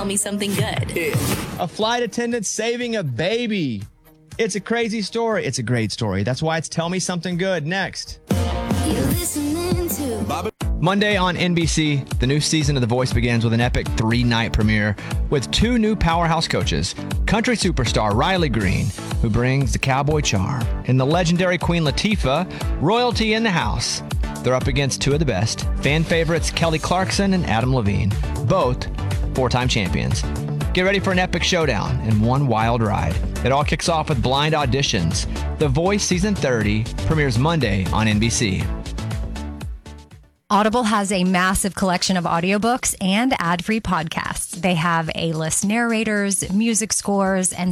Tell Me Something Good. A flight attendant saving a baby. It's a crazy story. It's a great story. That's why it's Tell Me Something Good. Next. You're listening to Monday on NBC, the new season of The Voice begins with an epic 3-night premiere with 2 new powerhouse coaches, country superstar Riley Green, who brings the cowboy charm, and the legendary Queen Latifah, royalty in the house. They're up against 2 of the best, fan favorites Kelly Clarkson and Adam Levine, both 4-time champions. Get ready for an epic showdown and one wild ride. It all kicks off with blind auditions. The Voice Season 30 premieres Monday on NBC. Audible has a massive collection of audiobooks and ad-free podcasts. They have A-list narrators, music scores, and